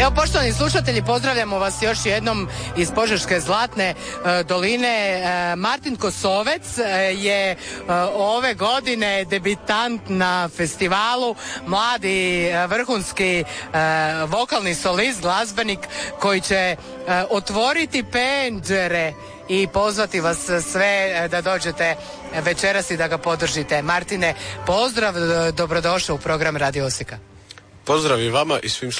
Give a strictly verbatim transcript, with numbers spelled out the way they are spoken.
Evo, poštovani slušatelji, pozdravljamo vas još jednom iz Požeške Zlatne e, doline. E, Martin Kosovec e, je e, ove godine debitant na festivalu, mladi e, vrhunski e, vokalni solist, glazbenik koji će e, otvoriti pendžere i pozvati vas sve da dođete večeras i da ga podržite. Martine, pozdrav, dobrodošao u program Radio Osijeka. Pozdrav i vama i svim